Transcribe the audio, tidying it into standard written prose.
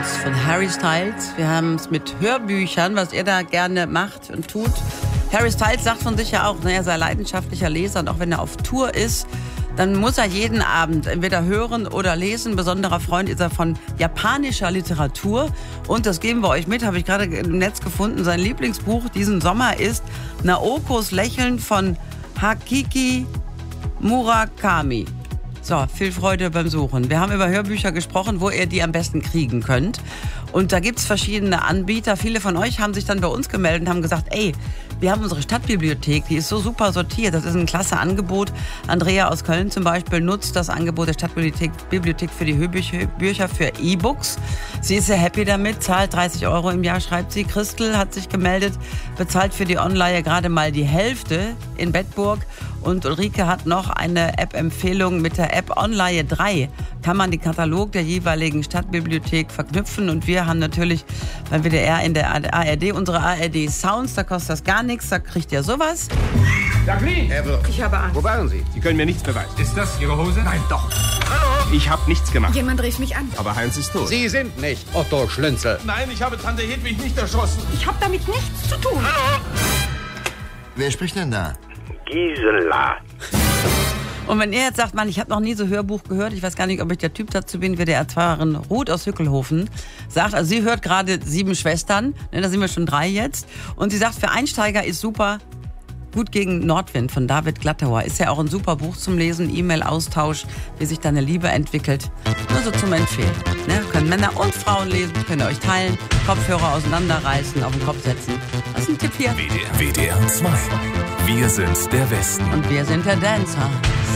Styles, von Harry Styles. Wir haben es mit Hörbüchern, was er da gerne macht und tut. Harry Styles sagt von sich ja auch, er sei leidenschaftlicher Leser und auch wenn er auf Tour ist, dann muss er jeden Abend entweder hören oder lesen. Besonderer Freund ist er von japanischer Literatur. Und das geben wir euch mit, habe ich gerade im Netz gefunden. Sein Lieblingsbuch diesen Sommer ist Naokos Lächeln von Hakiki Murakami. So, viel Freude beim Suchen. Wir haben über Hörbücher gesprochen, wo ihr die am besten kriegen könnt. Und da gibt's verschiedene Anbieter. Viele von euch haben sich dann bei uns gemeldet und haben gesagt, ey, wir haben unsere Stadtbibliothek, die ist so super sortiert. Das ist ein klasse Angebot. Andrea aus Köln zum Beispiel nutzt das Angebot der Stadtbibliothek für die Hörbücher für E-Books. Sie ist sehr happy damit, zahlt 30 € im Jahr, schreibt sie. Christel hat sich gemeldet, bezahlt für die Online gerade mal die Hälfte in Bedburg. Und Ulrike hat noch eine App-Empfehlung. Mit der App Online 3 kann man den Katalog der jeweiligen Stadtbibliothek verknüpfen. Und wir haben natürlich beim WDR in der ARD unsere ARD Sounds. Da kostet das gar nichts, da kriegt ihr sowas. Jacqueline! Ich habe Angst. Wo waren Sie? Sie können mir nichts beweisen. Ist das Ihre Hose? Nein, doch. Hallo? Ich habe nichts gemacht. Jemand rief mich an. Aber Heinz ist tot. Sie sind nicht Otto Schlünzel. Nein, ich habe Tante Hedwig nicht erschossen. Ich habe damit nichts zu tun. Hallo? Wer spricht denn da? Gisela. Und wenn ihr jetzt sagt, Mann, ich habe noch nie so Hörbuch gehört, ich weiß gar nicht, ob ich der Typ dazu bin, WDR-2erin Ruth aus Hückelhofen sagt, also sie hört gerade 7 Schwestern, da sind wir schon 3 jetzt, und sie sagt, für Einsteiger ist super Gut gegen Nordwind von David Glattauer. Ist ja auch ein super Buch zum Lesen, E-Mail-Austausch, wie sich deine Liebe entwickelt. Nur so zum Empfehlen. Ne? Können Männer und Frauen lesen, könnt ihr euch teilen, Kopfhörer auseinanderreißen, auf den Kopf setzen. Das ist ein Tipp hier. WDR 2. Wir sind der Westen. Und wir sind der Dancer.